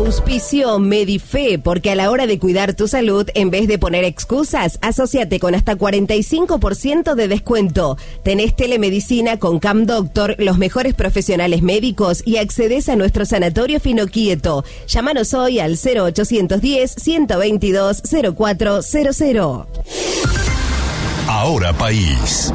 Auspicio Medife, porque a la hora de cuidar tu salud, en vez de poner excusas, asóciate con hasta 45% de descuento. Tenés telemedicina con Cam Doctor, los mejores profesionales médicos y accedes a nuestro sanatorio Finoquieto. Llámanos hoy al 0810-122-0400. Ahora País.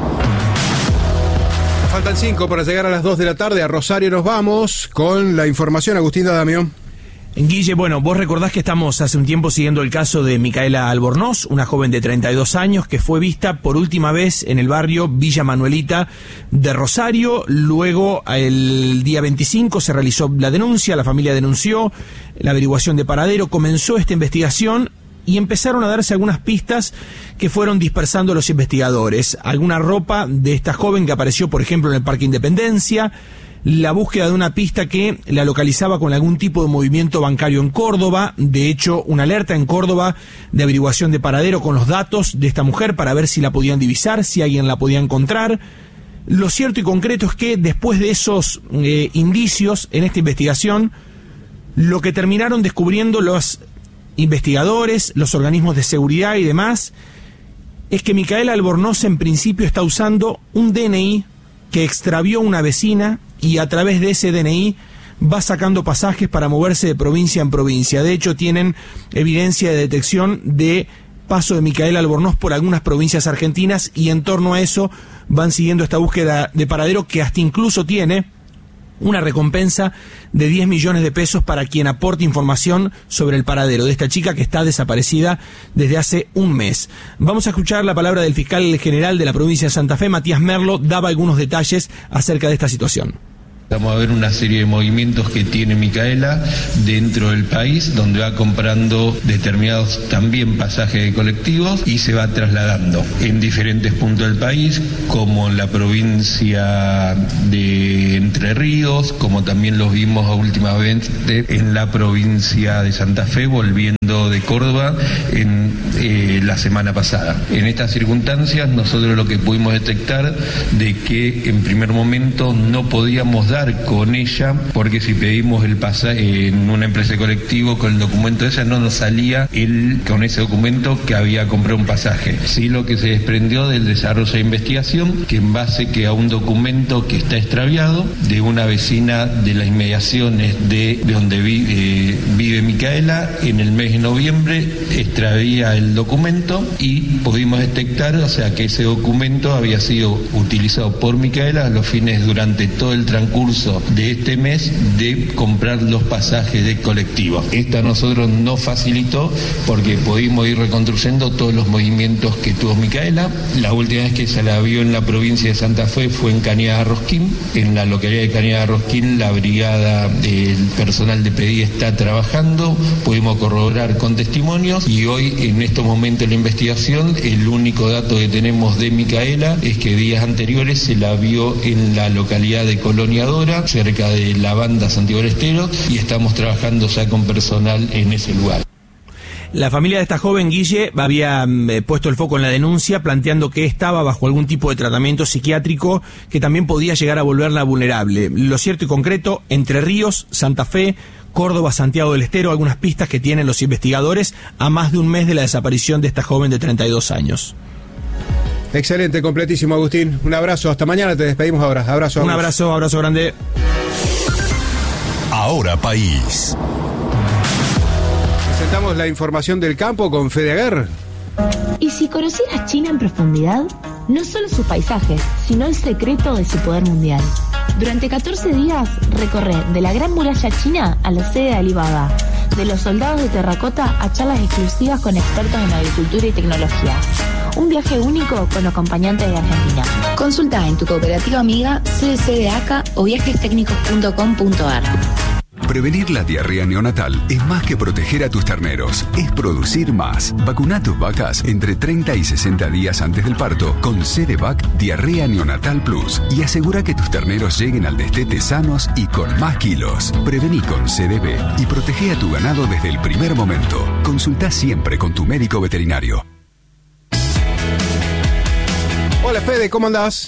Faltan 5 para llegar a las 2 de la tarde. A Rosario nos vamos con la información. Agustín D'Adamio. Guille, bueno, vos recordás que estamos hace un tiempo siguiendo el caso de Micaela Albornoz, una joven de 32 años que fue vista por última vez en el barrio Villa Manuelita de Rosario. Luego, el día 25 se realizó la denuncia, la familia denunció la averiguación de paradero, comenzó esta investigación y empezaron a darse algunas pistas que fueron dispersando los investigadores. Alguna ropa de esta joven que apareció, por ejemplo, en el Parque Independencia, la búsqueda de una pista que la localizaba con algún tipo de movimiento bancario en Córdoba, de hecho una alerta en Córdoba de averiguación de paradero con los datos de esta mujer para ver si la podían divisar, si alguien la podía encontrar. Lo cierto y concreto es que después de esos indicios en esta investigación, lo que terminaron descubriendo los investigadores, los organismos de seguridad y demás, es que Micaela Albornoz en principio está usando un DNI que extravió una vecina y a través de ese DNI va sacando pasajes para moverse de provincia en provincia. De hecho, tienen evidencia de detección de paso de Micaela Albornoz por algunas provincias argentinas y en torno a eso van siguiendo esta búsqueda de paradero que hasta incluso tiene una recompensa de 10 millones de pesos para quien aporte información sobre el paradero de esta chica que está desaparecida desde hace un mes. Vamos a escuchar la palabra del fiscal general de la provincia de Santa Fe, Matías Merlo, daba algunos detalles acerca de esta situación. Vamos a ver una serie de movimientos que tiene Micaela dentro del país, donde va comprando determinados también pasajes de colectivos y se va trasladando en diferentes puntos del país, como en la provincia de Entre Ríos, como también los vimos últimamente en la provincia de Santa Fe, volviendo de Córdoba en la semana pasada. En estas circunstancias nosotros lo que pudimos detectar de que en primer momento no podíamos dar con ella, porque si pedimos el pasaje en una empresa de colectivo con el documento de ella, no nos salía con ese documento que había comprado un pasaje. Sí, lo que se desprendió del desarrollo de investigación, que en base que a un documento que está extraviado de una vecina de las inmediaciones de donde vive Micaela, en el mes de noviembre extraía el documento y pudimos detectar, o sea, que ese documento había sido utilizado por Micaela a los fines durante todo el transcurso de este mes de comprar los pasajes de colectivo. Esta a nosotros nos facilitó porque pudimos ir reconstruyendo todos los movimientos que tuvo Micaela. La última vez que se la vio en la provincia de Santa Fe fue en Cañada de Rosquín. En la localidad de Cañada de Rosquín la brigada del personal de PDI está trabajando, pudimos corroborar con testimonios y hoy en estos momentos de la investigación el único dato que tenemos de Micaela es que días anteriores se la vio en la localidad de Colonia Dora, cerca de la banda Santiago del Estero, y estamos trabajando ya con personal en ese lugar. La familia de esta joven, Guille, había puesto el foco en la denuncia, planteando que estaba bajo algún tipo de tratamiento psiquiátrico que también podía llegar a volverla vulnerable. Lo cierto y concreto, Entre Ríos, Santa Fe, Córdoba, Santiago del Estero, algunas pistas que tienen los investigadores a más de un mes de la desaparición de esta joven de 32 años. Excelente, completísimo, Agustín. Un abrazo, hasta mañana, te despedimos ahora. Abrazo. Un abrazo grande. Ahora País. Presentamos la información del campo con Fede Aguer. ¿Y si conocieras China en profundidad? No solo sus paisajes, sino el secreto de su poder mundial. Durante 14 días recorre de la Gran Muralla China a la sede de Alibaba, de los soldados de terracota a charlas exclusivas con expertos en agricultura y tecnología. Un viaje único con acompañantes de Argentina. Consulta en tu cooperativa amiga, CDC de ACA o viajestécnicos.com.ar. Prevenir la diarrea neonatal es más que proteger a tus terneros, es producir más. Vacuna a tus vacas entre 30 y 60 días antes del parto con CDVac Diarrea Neonatal Plus y asegura que tus terneros lleguen al destete sanos y con más kilos. Prevení con CDB y protege a tu ganado desde el primer momento. Consulta siempre con tu médico veterinario. Hola Fede, ¿cómo andás?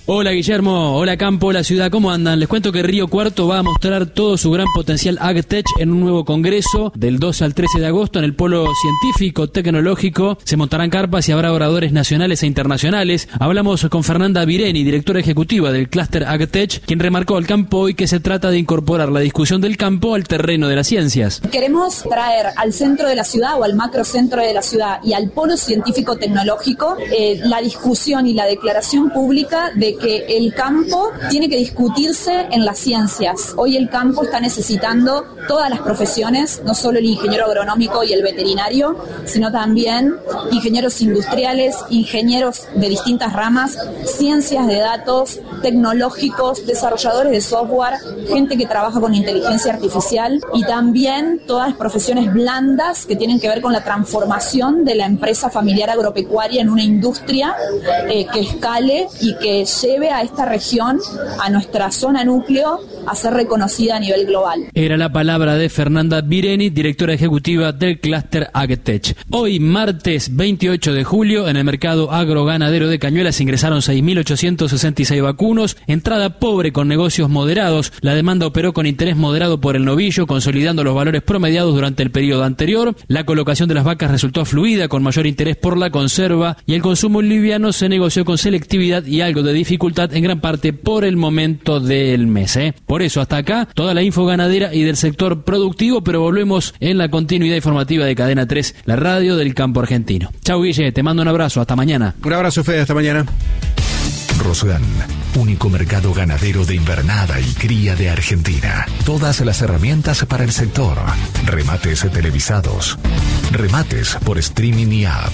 Hola Guillermo, hola Campo, hola ciudad, ¿cómo andan? Les cuento que Río Cuarto va a mostrar todo su gran potencial AgTech en un nuevo congreso del 2 al 13 de agosto en el polo científico, tecnológico. Se montarán carpas y habrá oradores nacionales e internacionales. Hablamos con Fernanda Bireni, directora ejecutiva del clúster AgTech, quien remarcó al Campo hoy que se trata de incorporar la discusión del campo al terreno de las ciencias. Queremos traer al centro de la ciudad o al macrocentro de la ciudad y al polo científico tecnológico la discusión y la declaración pública de que el campo tiene que discutirse en las ciencias. Hoy el campo está necesitando todas las profesiones, no solo el ingeniero agronómico y el veterinario, sino también ingenieros industriales, ingenieros de distintas ramas, ciencias de datos, tecnológicos, desarrolladores de software, gente que trabaja con inteligencia artificial y también todas las profesiones blandas que tienen que ver con la transformación de la empresa familiar agropecuaria en una industria que escale y que lleve a esta región, a nuestra zona núcleo, a ser reconocida a nivel global. Era la palabra de Fernanda Bireni, directora ejecutiva del clúster AgTech. Hoy, martes 28 de julio, en el mercado agroganadero de Cañuelas ingresaron 6.866 vacunos, entrada pobre con negocios moderados. La demanda operó con interés moderado por el novillo, consolidando los valores promediados durante el periodo anterior. La colocación de las vacas resultó fluida, con mayor interés por la conserva, y el consumo liviano se negoció con selectividad y algo de dificultad, en gran parte por el momento del mes. Por eso, hasta acá, toda la info ganadera y del sector productivo, pero volvemos en la continuidad informativa de Cadena 3, la radio del campo argentino. Chau, Guille, te mando un abrazo, hasta mañana. Un abrazo, Fede, hasta mañana. Rosgan, único mercado ganadero de invernada y cría de Argentina. Todas las herramientas para el sector. Remates televisados. Remates por streaming y app.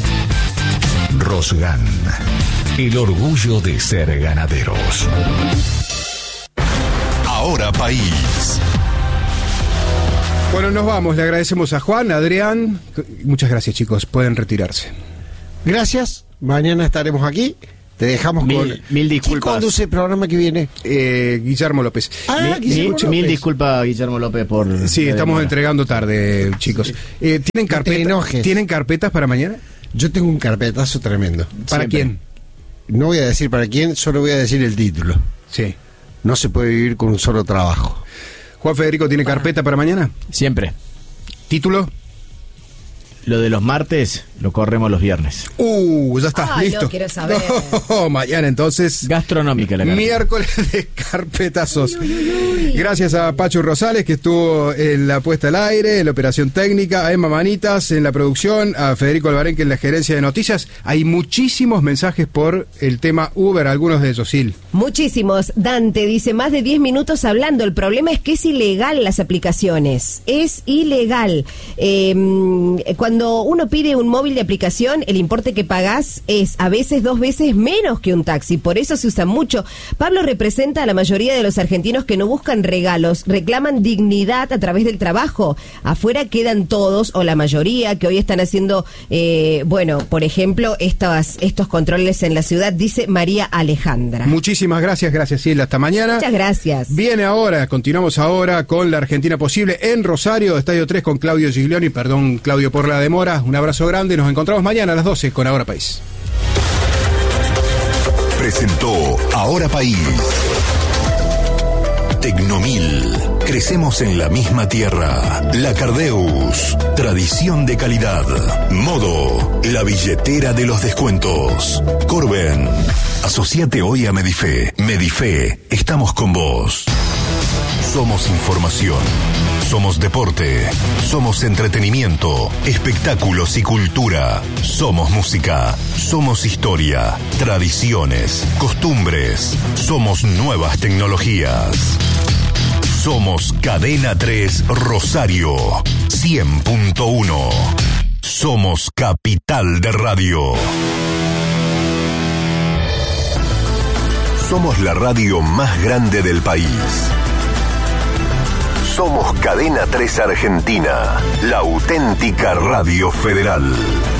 Rosgan, el orgullo de ser ganaderos. Ahora País. Bueno, nos vamos. Le agradecemos a Juan, a Adrián. Muchas gracias, chicos. Pueden retirarse. Gracias. Mañana estaremos aquí. Te dejamos mil disculpas. ¿Quién conduce el programa que viene? Guillermo López. Mil disculpas, Guillermo López, por... Sí, estamos entregando tarde, chicos. ¿Tienen carpetas para mañana? Yo tengo un carpetazo tremendo. ¿Para quién? No voy a decir para quién, solo voy a decir el título. Sí. No se puede vivir con un solo trabajo. Juan Federico, ¿tiene carpeta para mañana? Siempre. ¿Título? Lo de los martes lo corremos los viernes. Ya está, listo. No quiero saber. Mañana entonces. Gastronómica la carpeta. Miércoles de carpetazos. Gracias a Pachu Rosales, que estuvo en la puesta al aire, en la operación técnica, a Emma Manitas en la producción, a Federico Alvarenque en la gerencia de noticias. Hay muchísimos mensajes por el tema Uber, algunos de ellos, Sil. Muchísimos. Dante dice, más de 10 minutos hablando. El problema es que es ilegal las aplicaciones. Es ilegal. Cuando uno pide un móvil de aplicación, el importe que pagás es a veces 2 veces menos que un taxi. Por eso se usa mucho. Pablo representa a la mayoría de los argentinos que no buscan regalos, reclaman dignidad a través del trabajo. Afuera quedan todos, o la mayoría, que hoy están haciendo, por ejemplo, estos controles en la ciudad, dice María Alejandra. Muchísimas gracias, Silvia. Hasta mañana. Muchas gracias. Continuamos ahora con la Argentina Posible en Rosario, Estadio 3 con Claudio Giglioni. Perdón, Claudio, por la demora. Un abrazo grande. Nos encontramos mañana a las 12 con Ahora País. Presentó Ahora País. Tecnomil. Crecemos en la misma tierra. La Cardeus. Tradición de calidad. Modo. La billetera de los descuentos. Corben. Asociate hoy a Medife. Medife. Estamos con vos. Somos información. Somos deporte. Somos entretenimiento. Espectáculos y cultura. Somos música. Somos historia. Tradiciones. Costumbres. Somos nuevas tecnologías. Somos Cadena 3 Rosario 100.1. Somos Capital de Radio. Somos la radio más grande del país. Somos Cadena 3 Argentina, la auténtica radio federal.